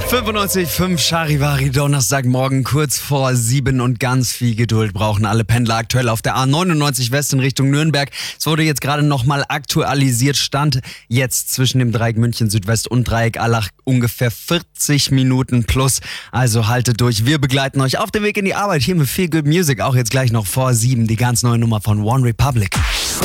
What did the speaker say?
95,5 Charivari, Donnerstagmorgen, kurz vor 7 und ganz viel Geduld brauchen alle Pendler aktuell auf der A99 West in Richtung Nürnberg. Es wurde jetzt gerade nochmal aktualisiert, Stand jetzt zwischen dem Dreieck München Südwest und Dreieck Allach ungefähr 40 Minuten plus. Also haltet durch, wir begleiten euch auf dem Weg in die Arbeit hier mit Feel Good Music, auch jetzt gleich noch vor 7, die ganz neue Nummer von One Republic.